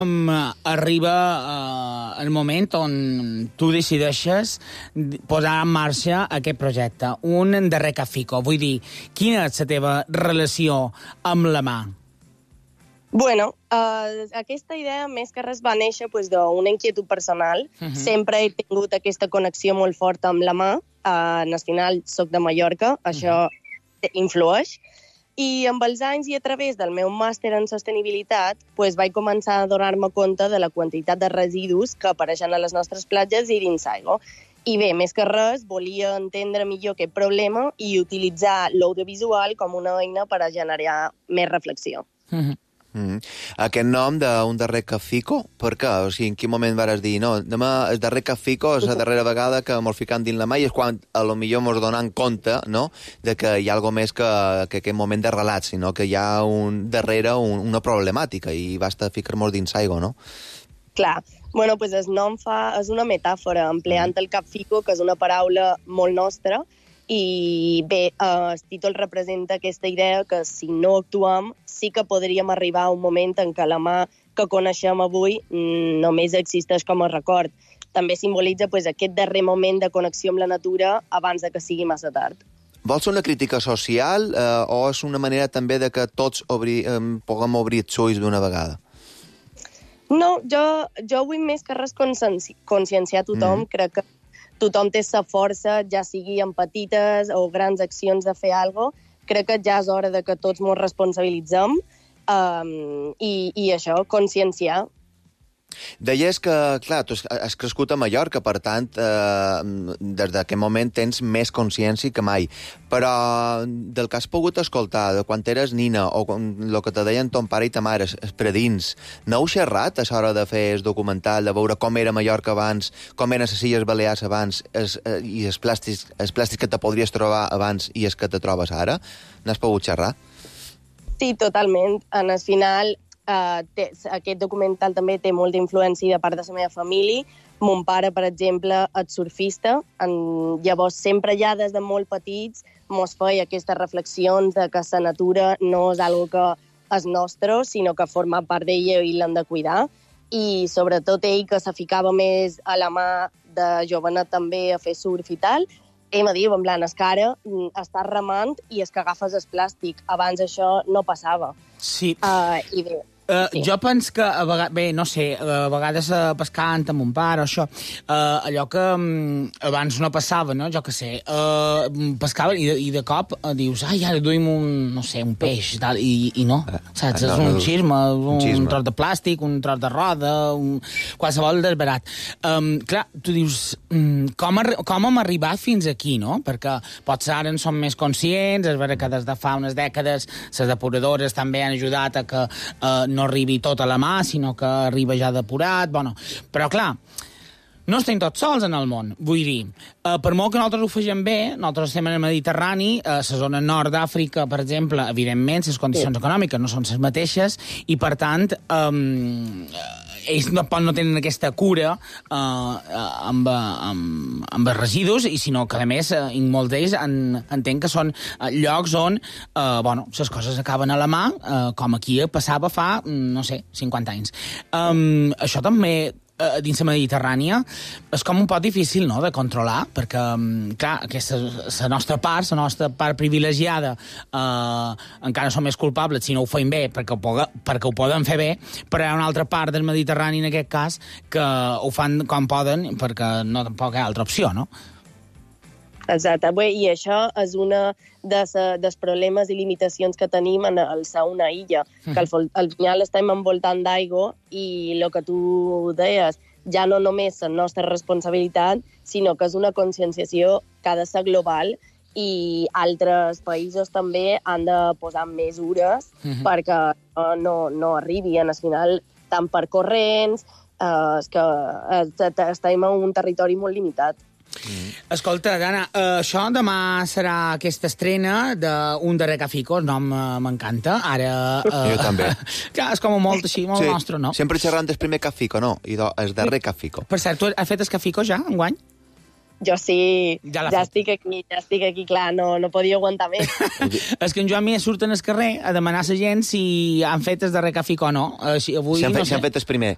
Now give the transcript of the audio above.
arriba el moment on tu decideixes posar en marxa aquest projecte, un darrer Cafico. Vull dir, quina és la teva relació amb la mà? Bueno, aquesta idea més que res va néixer d'una inquietud personal. Sempre he tingut aquesta connexió molt forta amb la mà. Al final soc de Mallorca, això influeix. I amb els anys i a través del meu màster en sostenibilitat vaig començar a donar-me compte de la quantitat de residus que apareixen a les nostres platges i dins l'aigua. I bé, més que res, volia entendre millor aquest problema i utilitzar l'audiovisual com una eina per a generar més reflexió. Aquest nom d'un darrer Cafico, per què? O sigui, en quin moment vares dir, no, demà el darrer Cafico és la darrera vegada que mos ficam dins la mà i és quan a lo millor mos donem compte, no?, de que hi ha alguna més que aquest moment de relat, sinó que hi ha darrere una problemàtica i basta ficar-nos dins aigua, no? Clar. Bueno, el nom és una metàfora, empleant el Cafico, que és una paraula molt nostra, i bé, el títol representa aquesta idea que si no actuem sí que podríem arribar a un moment en què la mà que coneixem avui només existeix com a record. També simbolitza aquest darrer moment de connexió amb la natura abans de que sigui massa tard. Vols una crítica social o és una manera també de que tots puguem obrir els ulls d'una vegada? No, jo vull més que res conscienciar tothom. Crec que tothom té la força, ja sigui en petites o grans accions de fer alguna cosa. Crec que ja és hora de que tots ens responsabilitzem i això, conscienciar. Deies que, clar, tu has crescut a Mallorca, per tant, des d'aquest moment tens més consciència que mai. Però del que has pogut escoltar, de quan eres nina, o el que te deien ton pare i ta mare, predins, no heu xerrat a l'hora de fer el documental, de veure com era Mallorca abans, com eren les Illes Balears abans, i els plàstics que te podries trobar abans i els que te trobes ara? N'has pogut xerrar? Sí, totalment. En el final, aquest documental també té molta influència de part de la meva família. Mon pare, per exemple, és surfista. Llavors, sempre ja des de molt petits mos feia aquestes reflexions de que la natura no és algo que és nostre, sinó que forma part d'ella i l'hem de cuidar. I sobretot ell, que se ficava més a la mà de jovenet també a fer surf i tal, ell me diu, en plan, és que ara estàs remant i és que agafes el plàstic. Abans això no passava. Sí. I bé, sí. Jo penso que, a vegades pescant amb mon pare o això, allò que abans no passava, no? Jo què sé, pescaven i de cop dius, ara duim un peix i tal, i no, saps? És un xisme, un tros de plàstic, un tros de roda, qualsevol desbarat. Clar, tu dius, com hem arribat fins aquí, no? Perquè potser ara en som més conscients, és vera que des de fa unes dècades les depuradores també han ajudat a que no arribi tot a la mà, sinó que arriba ja depurat, però clar, no estem tots sols en el món, vull dir, per molt que nosaltres ho fegem bé, nosaltres estem en el Mediterrani, a la zona nord d'Àfrica, per exemple, evidentment, les condicions econòmiques no són les mateixes, i per tant, ells no tenen aquesta cura amb els residus, i sinó que, a més, molts d'ells entenc que són llocs on les coses acaben a la mà, com aquí passava fa, 50 anys. Això també dins la Mediterrània és com un poc difícil, no?, de controlar, perquè, clar, aquesta la nostra part privilegiada, encara som més culpables si no ho fem bé, perquè ho poden fer bé, però hi ha una altra part del Mediterrani, en aquest cas, que ho fan com poden, perquè no tampoc hi ha altra opció, no? Exacte. I això és una dels problemes i limitacions que tenim en el ser una illa, que al final estem envoltant d'aigua i el que tu deies, ja no només és la nostra responsabilitat, sinó que és una conscienciació que ha de ser global i altres països també han de posar mesures perquè no arribi. Al final, tant per corrents, que estem en un territori molt limitat. Escolta, Dana, això demà serà aquesta estrena d'un darrer Cafico, el nom m'encanta. Ara... Jo també. Clar, és com molt així, molt nostre, no? Sempre xerrant del primer Cafico, no? I el darrer Cafico. Per cert, tu has fet el Cafico ja, enguany? Jo sí, ja estic aquí, clar, no podia aguantar més. És que en Joan Mies surt en el carrer a demanar a la gent si han fet el darrer Cafico o no. Avui, si han fet el primer.